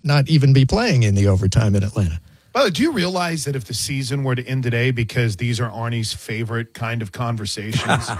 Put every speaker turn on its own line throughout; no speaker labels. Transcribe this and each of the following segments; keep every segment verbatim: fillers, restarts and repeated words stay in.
not even be playing in the overtime in Atlanta.
By the way, do you realize that if the season were to end today, because these are Arnie's favorite kind of conversations,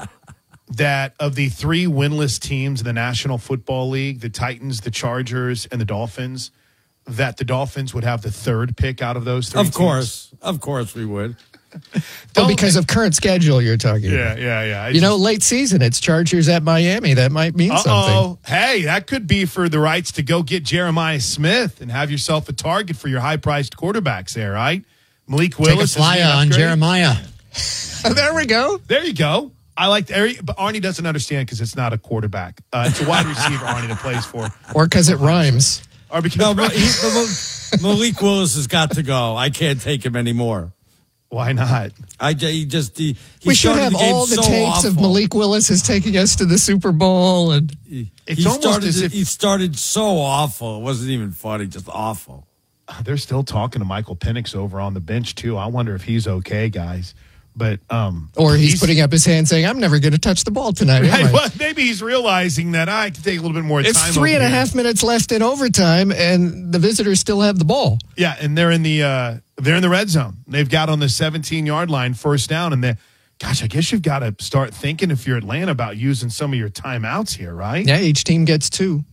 that of the three winless teams in the National Football League, the Titans, the Chargers, and the Dolphins, that the Dolphins would have the third pick out of those three
Of
teams?
course. Of course we would.
Oh, because of current schedule you're talking
Yeah,
about.
yeah, yeah. I
You
just-
know, late season, it's Chargers at Miami. That might mean something.
Uh-oh. Hey, that could be for the rights to go get Jeremiah Smith and have yourself a target for your high-priced quarterbacks there, right? Malik Willis.
Take a
is
flyer
an
on
upgrade.
Jeremiah.
There we go.
There you go. I like that. But Arnie doesn't understand because it's not a quarterback. Uh, it's a wide receiver Arnie that plays for.
Or because it rhymes.
Or because
No, but he, Malik Willis has got to go. I can't take him anymore.
Why not?
I he just he, he
We should
started
have
the game
all the
so
tapes of
awful.
Malik Willis is taking us to the Super Bowl. And
He,
It's
he
almost
started.
as if-
He started so awful. It wasn't even funny. Just awful.
They're still talking to Michael Penix over on the bench, too. I wonder if he's okay, guys. But um,
Or he's, putting up his hand saying, I'm never going to touch the ball tonight. am
Right,
I?"
well, maybe he's realizing that I can take a little bit more
It's
time.
three
over
and a
here.
half minutes left in overtime, and the visitors still have the ball.
Yeah, and they're in the uh, they're in the red zone. They've got on the seventeen-yard line, first down, and they, gosh, I guess you've got to start thinking if you're Atlanta about using some of your timeouts here, right?
Yeah, each team gets two.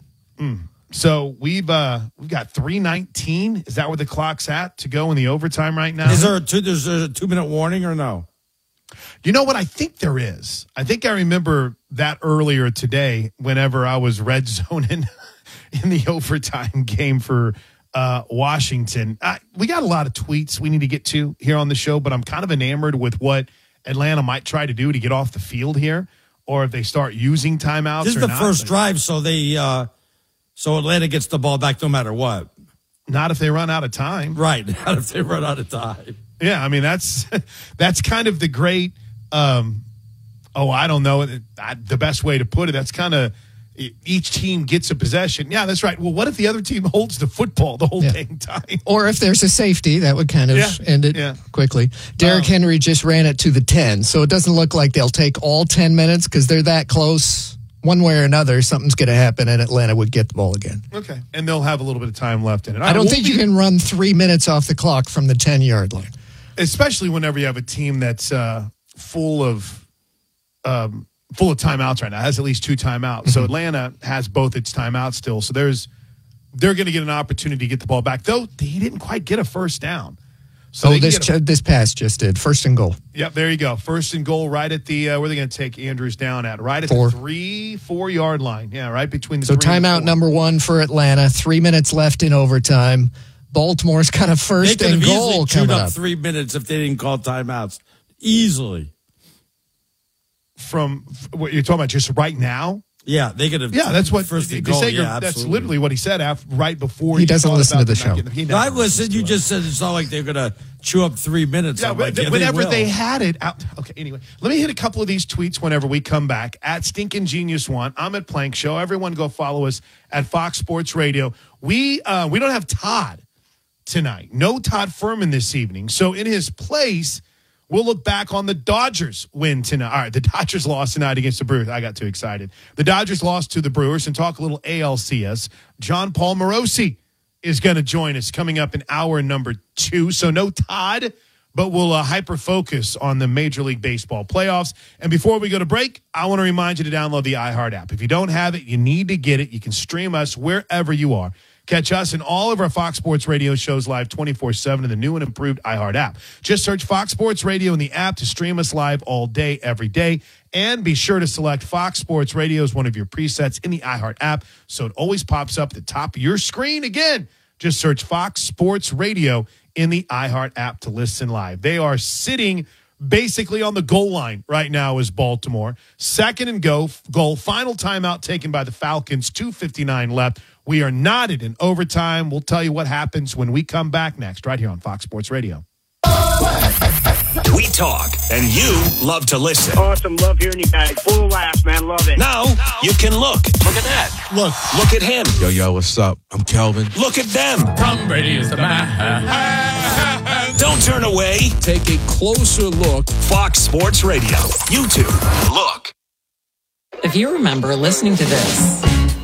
So we've uh, we've got three nineteen. Is that where the clock's at to go in the overtime right now?
Is there a two? There's a two minute warning or no?
You know what? I think there is. I think I remember that earlier today whenever I was red zoning in the overtime game for uh, Washington. Uh, we got a lot of tweets we need to get to here on the show, but I'm kind of enamored with what Atlanta might try to do to get off the field here, or if they start using timeouts.
This is
or
the
not.
first drive, so they uh, so Atlanta gets the ball back no matter what.
Not if they run out of time.
Right. Not if they run out of time.
Yeah, I mean, that's that's kind of the great, um, oh, I don't know, the best way to put it. That's kind of each team gets a possession. Yeah, that's right. Well, what if the other team holds the football the whole
Yeah.
dang time?
Or if there's a safety, that would kind of
Yeah,
end it
yeah.
quickly. Derrick
Um,
Henry just ran it to the ten, so it doesn't look like they'll take all ten minutes because they're that close. One way or another, something's going to happen, and Atlanta would get the ball again.
Okay, and they'll have a little bit of time left in it.
I don't think you can run three minutes off the clock from the ten-yard line.
Especially whenever you have a team that's uh, full of um, full of timeouts right now, has at least two timeouts.
Mm-hmm.
So Atlanta has both its timeouts still. So there's they're going to get an opportunity to get the ball back. Though he didn't quite get a first down. So
oh,
they can
this
get a-
ch- this pass just did. First and goal.
Yep, there you go. First and goal right at the, uh, where are they going to take Andrews down at? Right at
Four.
the three, four-yard line. Yeah, right between the
So
three and
timeout
four.
number one for Atlanta. Three minutes left in overtime. Baltimore's kind of
They
first
could
and
have
goal
easily chewed
coming
up
up.
three minutes if they didn't call timeouts. Easily.
From, f- what you're talking about just right now?
Yeah, they could have.
Yeah, that's what,
first and
the
goal.
Sager,
Yeah,
that's
absolutely.
literally what he said after, right before
He doesn't
thought
listen
about
to the
them not
show.
getting- he
No,
never
I
listens
listened.
to
You
us.
just said it's not like they're going to chew up three minutes.
Yeah,
I'm like,
but
yeah,
whenever
they,
they,
will.
had it out. Okay, anyway, let me hit a couple of these tweets whenever we come back. At Stinkin' Genius One, I'm at Plank Show. Everyone go follow us at Fox Sports Radio. We uh, we don't have Todd tonight. No Todd Furman this evening. So in his place, we'll look back on the Dodgers win tonight. All right, the Dodgers lost tonight against the Brewers. I got too excited. The Dodgers lost to the Brewers, and talk a little A L C S. John Paul Morosi is going to join us coming up in hour number two. So no Todd, but we'll uh, hyper-focus on the Major League Baseball playoffs. And before we go to break, I want to remind you to download the iHeart app. If you don't have it, you need to get it. You can stream us wherever you are. Catch us and all of our Fox Sports Radio shows live twenty-four seven in the new and improved iHeart app. Just search Fox Sports Radio in the app to stream us live all day, every day. And be sure to select Fox Sports Radio as one of your presets in the iHeart app so it always pops up at the top of your screen. Again, just search Fox Sports Radio in the iHeart app to listen live. They are sitting basically on the goal line right now is Baltimore. Second and go, goal. Final timeout taken by the Falcons. two fifty-nine left. We are knotted in overtime. We'll tell you what happens when we come back next, right here on Fox Sports Radio.
We talk, and you love to listen.
Awesome. Love hearing you guys. Full of laughs, man. Love it.
Now you can look. Look at that. Look. Look at him.
Yo, yo, what's up? I'm Kelvin.
Look at them.
Tom Brady is the man.
Don't turn away.
Take a closer look.
Fox Sports Radio. YouTube. Look.
If you remember listening to this